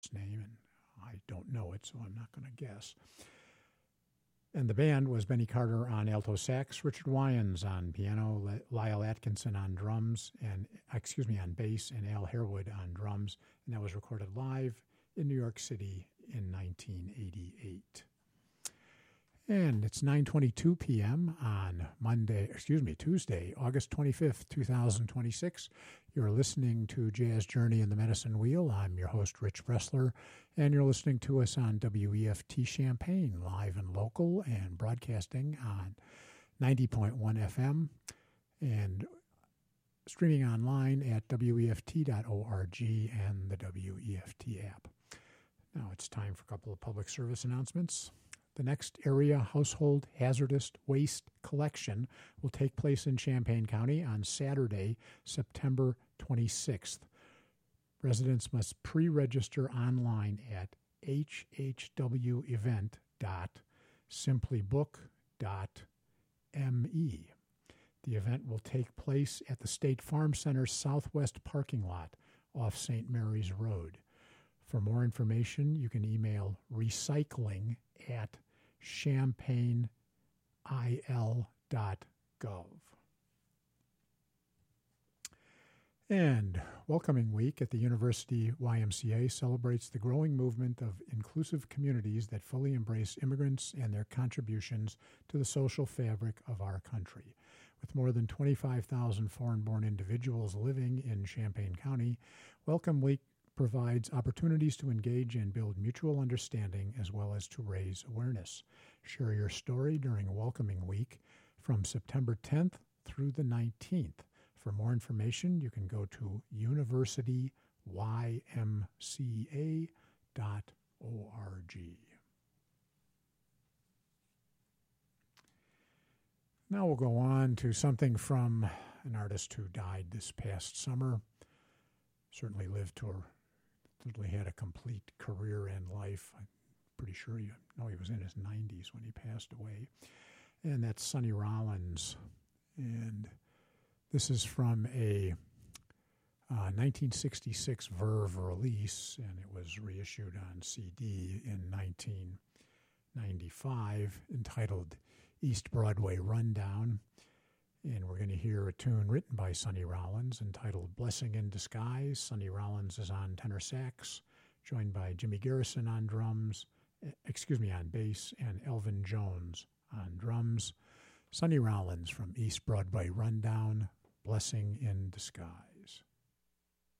name, and I don't know it, so I'm not going to guess. And the band was Benny Carter on alto sax, Richard Wyans on piano, Lyle Atkinson on drums, on bass, and Al Harewood on drums. And that was recorded live in New York City in 1988. And it's 9:22 p.m. on Tuesday, August 25th, 2026. You're listening to Jazz Journey in the Medicine Wheel. I'm your host, Rich Bressler, and you're listening to us on WEFT Champaign, live and local, and broadcasting on 90.1 FM, and streaming online at WEFT.org and the WEFT app. Now it's time for a couple of public service announcements. The next area household hazardous waste collection will take place in Champaign County on Saturday, September 26th. Residents must pre-register online at hhwevent.simplybook.me. The event will take place at the State Farm Center Southwest parking lot off St. Mary's Road. For more information, you can email recycling@champaign.il.gov. And Welcoming Week at the University YMCA celebrates the growing movement of inclusive communities that fully embrace immigrants and their contributions to the social fabric of our country. With more than 25,000 foreign-born individuals living in Champaign County, Welcome Week provides opportunities to engage and build mutual understanding as well as to raise awareness. Share your story during Welcoming Week from September 10th through the 19th. For more information, you can go to universitymca.org. Now we'll go on to something from an artist who died this past summer. Certainly had a complete career and life. I'm pretty sure he was in his 90s when he passed away. And that's Sonny Rollins. And this is from a 1966 Verve release, and it was reissued on CD in 1995, entitled East Broadway Rundown. And we're going to hear a tune written by Sonny Rollins entitled Blessing in Disguise. Sonny Rollins is on tenor sax, joined by Jimmy Garrison on bass, and Elvin Jones on drums. Sonny Rollins from East Broadway Rundown, Blessing in Disguise.